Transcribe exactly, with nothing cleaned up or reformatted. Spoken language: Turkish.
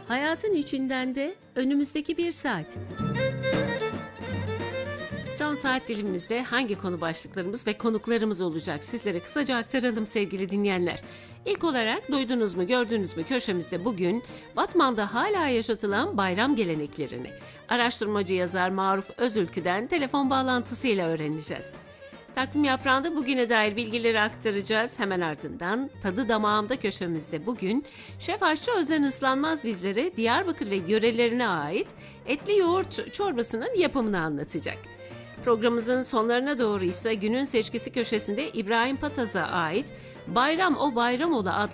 Hayatın içinden de önümüzdeki bir saat. Son saat dilimimizde hangi konu başlıklarımız ve konuklarımız olacak sizlere kısaca aktaralım sevgili dinleyenler. İlk olarak duydunuz mu gördünüz mü köşemizde bugün Batman'da hala yaşatılan bayram geleneklerini araştırmacı yazar Maruf Özülkü'den telefon bağlantısıyla öğreneceğiz. Takvim yaprağında bugüne dair bilgileri aktaracağız. Hemen ardından Tadı Damağımda köşemizde bugün Şef Aşçı Özden Islanmaz bizlere Diyarbakır ve yörelerine ait etli yoğurt çorbasının yapımını anlatacak. Programımızın sonlarına doğru ise günün seçkisi köşesinde İbrahim Pataz'a ait Bayram O Bayram Ola adlı